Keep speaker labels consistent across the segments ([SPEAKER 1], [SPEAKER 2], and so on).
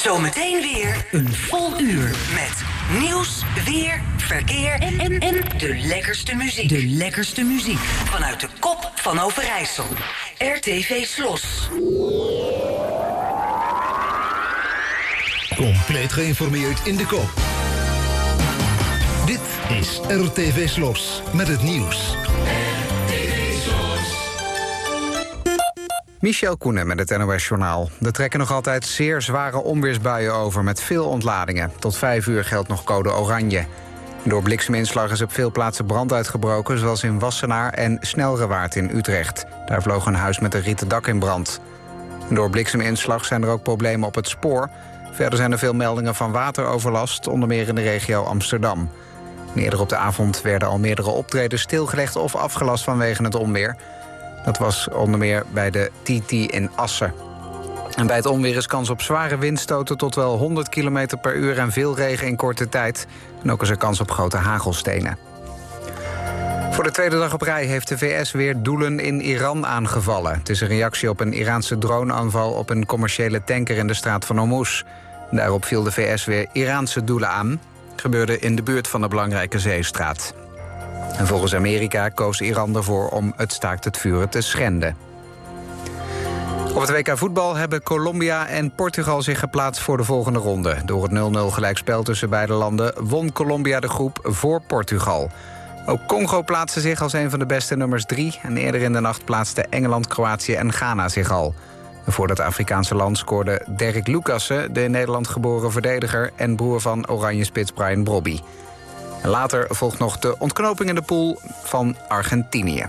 [SPEAKER 1] Zometeen weer een vol uur met nieuws, weer, verkeer en de lekkerste muziek. De lekkerste muziek vanuit de kop van Overijssel. RTV Slos.
[SPEAKER 2] Compleet geïnformeerd in de kop. Dit is RTV Slos met het nieuws.
[SPEAKER 3] Michel Koenen met het NOS-journaal. Er trekken nog altijd zeer zware onweersbuien over met veel ontladingen. Tot 5 uur geldt nog code oranje. Door blikseminslag is op veel plaatsen brand uitgebroken, zoals in Wassenaar en Snelrewaard in Utrecht. Daar vloog een huis met een rieten dak in brand. Door blikseminslag zijn er ook problemen op het spoor. Verder zijn er veel meldingen van wateroverlast, onder meer in de regio Amsterdam. Eerder op de avond werden al meerdere optredens stilgelegd of afgelast vanwege het onweer. Dat was onder meer bij de TT in Assen. En bij het onweer is kans op zware windstoten tot wel 100 km per uur en veel regen in korte tijd. En ook is er kans op grote hagelstenen. Voor de tweede dag op rij heeft de VS weer doelen in Iran aangevallen. Het is een reactie op een Iraanse droneaanval op een commerciële tanker in de straat van Hormuz. Daarop viel de VS weer Iraanse doelen aan. Het gebeurde in de buurt van de belangrijke zeestraat. En volgens Amerika koos Iran ervoor om het staakt het vuren te schenden. Op het WK voetbal hebben Colombia en Portugal zich geplaatst voor de volgende ronde. Door het 0-0 gelijkspel tussen beide landen won Colombia de groep voor Portugal. Ook Congo plaatste zich als een van de beste nummers 3... en eerder in de nacht plaatsten Engeland, Kroatië en Ghana zich al. En voor dat Afrikaanse land scoorde Derek Lucassen, de in Nederland geboren verdediger en broer van Oranje-spits Brian Brobby. Later volgt nog de ontknoping in de pool van Argentinië.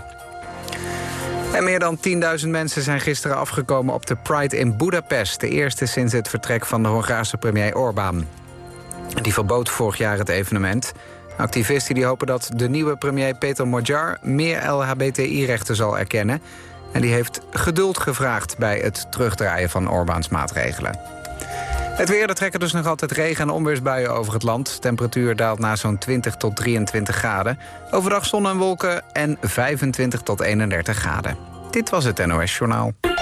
[SPEAKER 3] En meer dan 10.000 mensen zijn gisteren afgekomen op de Pride in Budapest. De eerste sinds het vertrek van de Hongaarse premier Orbán. Die verbood vorig jaar het evenement. Activisten die hopen dat de nieuwe premier Peter Magyar meer LHBTI-rechten zal erkennen. En die heeft geduld gevraagd bij het terugdraaien van Orbáns maatregelen. Het weer, er trekken dus nog altijd regen- en onweersbuien over het land. Temperatuur daalt naar zo'n 20 tot 23 graden. Overdag zon en wolken en 25 tot 31 graden. Dit was het NOS Journaal.